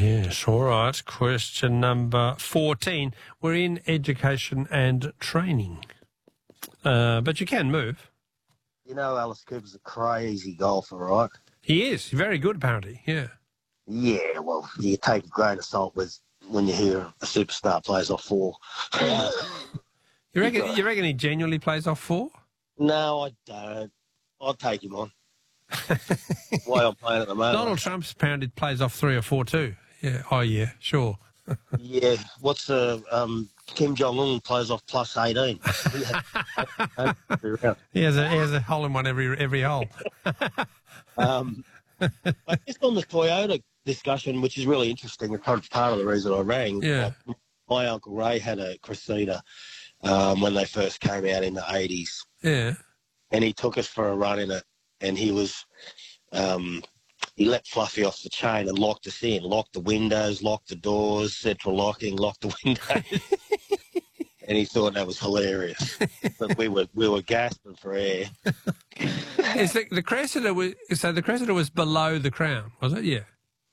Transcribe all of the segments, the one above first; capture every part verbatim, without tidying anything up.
Yes, all right. Question number fourteen. We're in education and training. Uh, but you can move. You know, Alice Cooper's a crazy golfer, right? He is. Very good, apparently, yeah. Yeah, well, you take a grain of salt with when you hear a superstar plays off four. You reckon, you reckon he genuinely plays off four? No, I don't. I'll take him on. Why I'm playing at the moment. Donald Trump's apparently plays off three or four too. Yeah. Oh, yeah, sure. Yeah. What's the um, Kim Jong Un plays off plus eighteen. He, has, he has a he has a hole in one every every hole. um, I guess on the Toyota discussion, which is really interesting, it's part of the reason I rang. Yeah. Uh, my Uncle Ray had a Cressida um, when they first came out in the eighties. Yeah. And he took us for a run in it, and he was, um, he let Fluffy off the chain and locked us in, locked the windows, locked the doors, central locking, locked the windows. And he thought that was hilarious. But we were we were gasping for air. Is the, the Cressida was so the Cressida was below the Crown, was it? Yeah.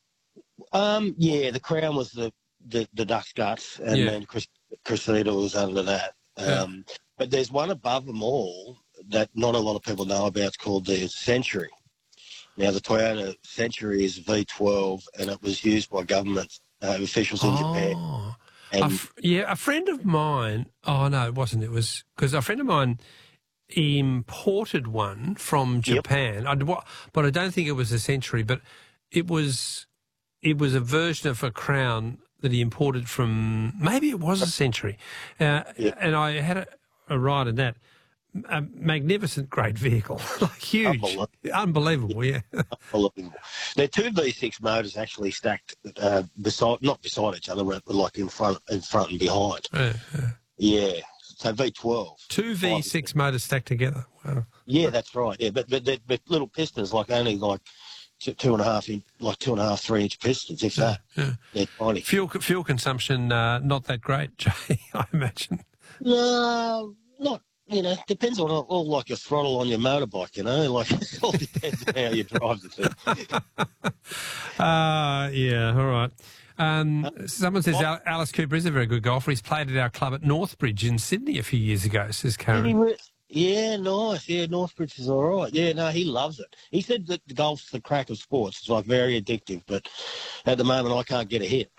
Um. Yeah, the Crown was the the, the duck's guts, and Yeah. then Chris, Cressida was under that. Yeah. Um. But there's one above them all that not a lot of people know about. It's called the Century. Now, the Toyota Century is V twelve, and it was used by government uh, officials in Oh. Japan. A And f- yeah, a friend of mine. Oh no, it wasn't. It was because a friend of mine imported one from Japan. I, but I don't think it was a Century. But it was it was a version of a Crown that he imported from. Maybe it was a Century. Uh, Yep. And I had a, a ride in that. A magnificent, great vehicle, like huge, Unbelievable. unbelievable. Yeah. unbelievable. They're two V six motors actually stacked uh, beside, not beside each other, but like in front, in front and behind. Yeah, yeah. Yeah. So V twelve. Two V six motors stacked together. Wow. Yeah, that's right. Yeah, but but, they're, but little pistons, like only like two, two and a half inch, like two and a half, three inch pistons, if that. Yeah. They're tiny. Fuel fuel consumption uh, not that great, Jay. I imagine. No, not. You know, depends on all, all like your throttle on your motorbike. You know, like it all depends on how you drive the thing. Uh, yeah, all right. Um, someone says Al- Alice Cooper is a very good golfer. He's played at our club at Northbridge in Sydney a few years ago, says Karen. Yeah, nice. Yeah, Northbridge is all right. Yeah, no, he loves it. He said that the golf's the crack of sports. It's like very addictive, but at the moment I can't get a hit.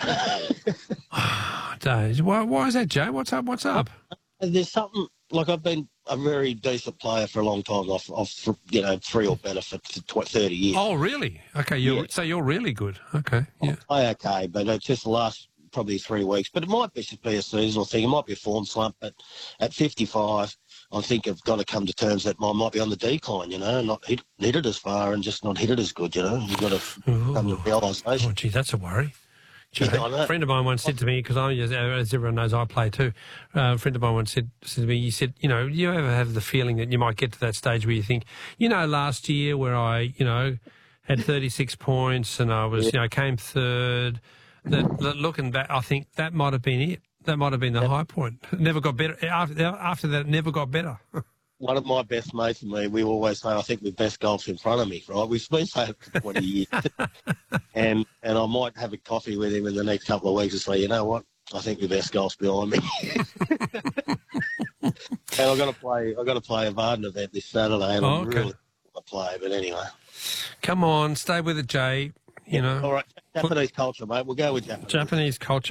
Days. Why, why is that, Jay? What's up? What's up? There's something, like I've been a very decent player for a long time. I've, I've you know, three or better for thirty years. Oh, really? Okay, you're, Yeah. so you're really good. Okay, yeah. I play okay, but it's just the last probably three weeks. But it might be just be a seasonal thing. It might be a form slump. But at fifty-five, I think I've got to come to terms that I might be on the decline, you know, not hit, hit it as far and just not hit it as good, you know. You've got to Ooh. come to realisation. Oh, gee, that's a worry. Jay, Yeah, I know. a friend of mine once said to me, because I, as everyone knows, I play too. Uh, a friend of mine once said, said to me, he said, you know, you ever have the feeling that you might get to that stage where you think, you know, last year where I, you know, had thirty-six points and I was, Yeah. you know, came third. That, that looking back, I think that might have been it. That might have been the Yep. high point. It never got better. After, after that, it never got better. One of my best mates and me, we always say, I think the best golf's in front of me, right? We've been saying it for twenty years. and and I might have a coffee with him in the next couple of weeks and say, you know what? I think the best golf's behind me. And I've got to play I've got to play a Varden event this Saturday and Oh, I'm okay. really want to play, but anyway. Come on, stay with it, Jay. You know, All right, Japanese culture, mate. We'll go with Japanese. Japanese culture.